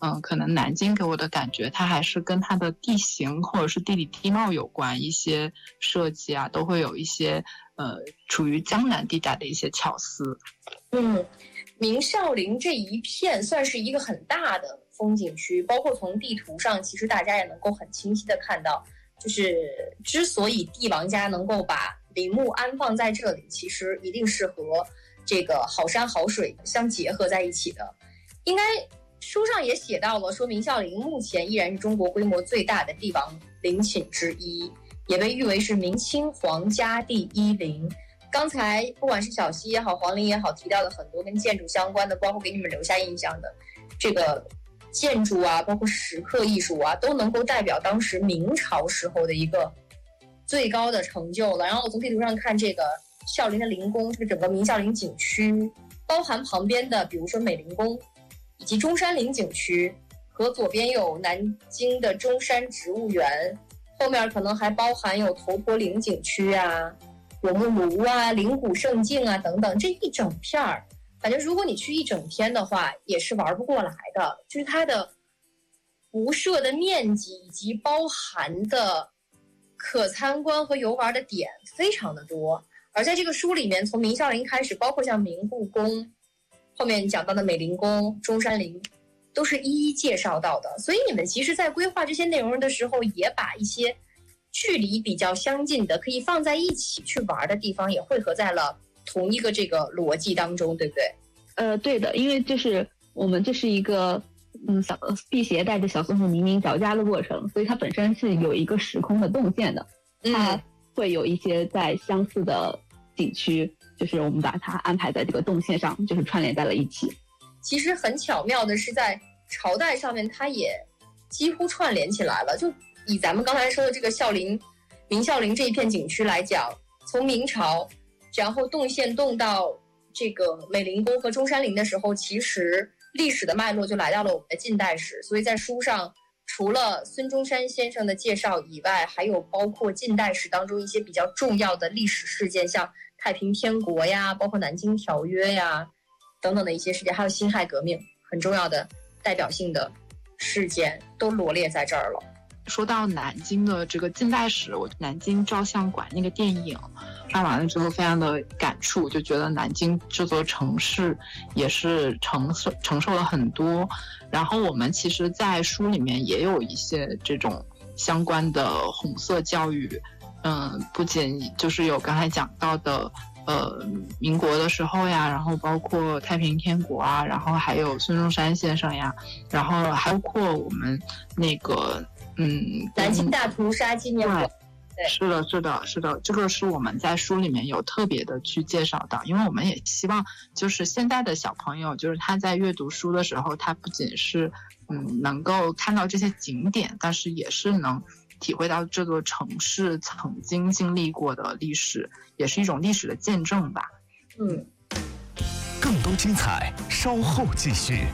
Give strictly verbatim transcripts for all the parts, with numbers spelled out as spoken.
嗯，可能南京给我的感觉，它还是跟它的地形或者是地理地貌有关，一些设计啊，都会有一些呃处于江南地带的一些巧思。 嗯，明孝陵这一片算是一个很大的风景区，包括从地图上，其实大家也能够很清晰的看到，就是之所以帝王家能够把陵墓安放在这里，其实一定是和这个好山好水相结合在一起的。应该书上也写到了，说明孝陵目前依然是中国规模最大的帝王陵寝之一，也被誉为是明清皇家第一陵。刚才不管是小溪也好，黄陵也好，提到的很多跟建筑相关的，包括给你们留下印象的这个建筑啊，包括石刻艺术啊，都能够代表当时明朝时候的一个最高的成就了。然后我从地图上看，这个孝陵的陵宫，这个整个明孝陵景区，包含旁边的比如说美龄宫以及中山陵景区，和左边有南京的中山植物园，后面可能还包含有头陀陵景区啊、果木庐啊、灵谷胜境啊等等，这一整片儿，反正如果你去一整天的话，也是玩不过来的。就是它的辐射的面积以及包含的可参观和游玩的点非常的多。而在这个书里面，从明孝陵开始，包括像明故宫，后面讲到的美龄宫、中山陵，都是一一介绍到的。所以你们其实在规划这些内容的时候，也把一些距离比较相近的可以放在一起去玩的地方也汇合在了同一个这个逻辑当中，对不对？ 呃，对的，因为就是我们这是一个嗯小辟邪带着小松鼠明明找家的过程，所以它本身是有一个时空的动线的，它会有一些在相似的景区，就是我们把它安排在这个动线上，就是串联在了一起。 其实很巧妙的是，在朝代上面，它也几乎串联起来了。就以咱们刚才说的这个孝陵、明孝陵这一片景区来讲，从明朝，然后动线动到这个美龄宫和中山陵的时候，其实历史的脉络就来到了我们的近代史。所以在书上，除了孙中山先生的介绍以外，还有包括近代史当中一些比较重要的历史事件，像太平天国呀，包括南京条约呀等等的一些事件，还有辛亥革命很重要的代表性的事件都罗列在这儿了。 说到南京的这个近代史，我南京照相馆那个电影看完了之后非常的感触，就觉得南京这座城市也是承受承受了很多。然后我们其实在书里面也有一些这种相关的红色教育，嗯，不仅就是有刚才讲到的呃民国的时候呀，然后包括太平天国啊，然后还有孙中山先生呀，然后还包括我们那个嗯， 南京大屠杀纪念馆。 对，是的，是的，是的，这个是我们在书里面有特别的去介绍到，因为我们也希望就是现在的小朋友，就是他在阅读书的时候，他不仅是嗯能够看到这些景点，但是也是能体会到这座城市曾经经历过的历史，也是一种历史的见证吧。 嗯， 更多精彩稍后继续。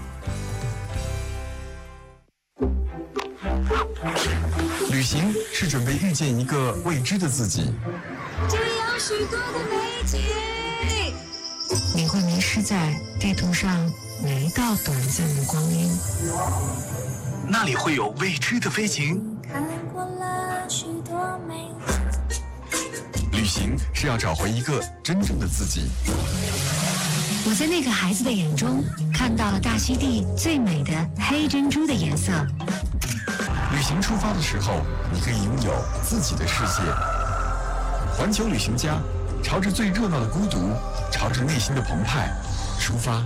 旅行是准备遇见一个未知的自己， 这里有许多的美景， 你会迷失在地图上每一道短暂的光阴， 那里会有未知的飞行。 看过了许多美景， 旅行是要找回一个真正的自己。 我在那个孩子的眼中看到了大溪地最美的黑珍珠的颜色。 旅行出发的时候，你可以拥有自己的世界。环球旅行家，朝着最热闹的孤独，朝着内心的澎湃出发。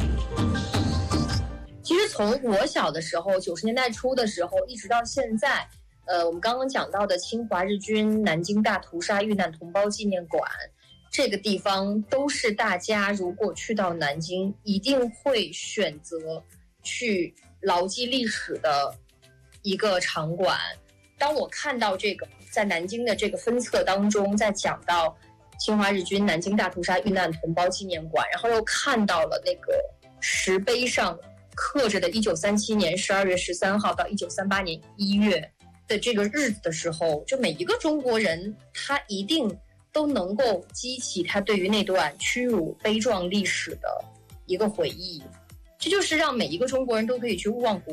其实从我小的时候，九十年代初的时候，一直到现在，呃，我们刚刚讲到的侵华日军南京大屠杀遇难同胞纪念馆，这个地方都是大家如果去到南京，一定会选择去牢记历史的一个场馆。当我看到这个在南京的这个分册当中，在讲到侵华日军南京大屠杀遇难同胞纪念馆，然后又看到了那个石碑上刻着的一九三七年十二月十三号到一九三八年一月的这个日子的时候，就每一个中国人他一定都能够激起他对于那段屈辱悲壮历史的一个回忆。这就是让每一个中国人都可以去勿忘国